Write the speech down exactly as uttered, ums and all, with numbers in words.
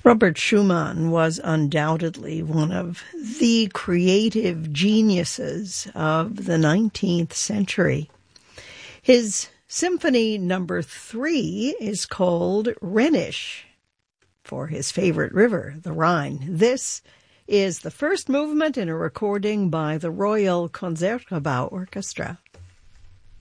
Robert Schumann was undoubtedly one of the creative geniuses of the nineteenth century. His Symphony Number Three is called Rhenish, for his favorite river, the Rhine. This is the first movement in a recording by the Royal Concertgebouw Orchestra.